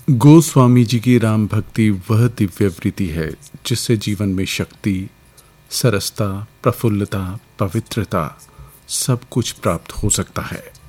गोस्वामी जी की राम भक्ति वह दिव्य वृत्ति है जिससे जीवन में शक्ति, सरसता, प्रफुल्लता, पवित्रता सब कुछ प्राप्त हो सकता है।